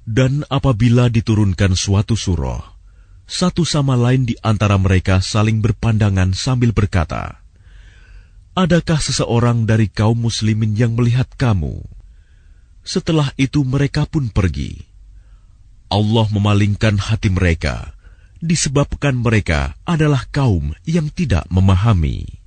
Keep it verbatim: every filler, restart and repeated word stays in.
Dan apabila diturunkan suatu surah, satu sama lain di antara mereka saling berpandangan sambil berkata, "Adakah seseorang dari kaum muslimin yang melihat kamu?" Setelah itu mereka pun pergi. Allah memalingkan hati mereka, disebabkan mereka adalah kaum yang tidak memahami.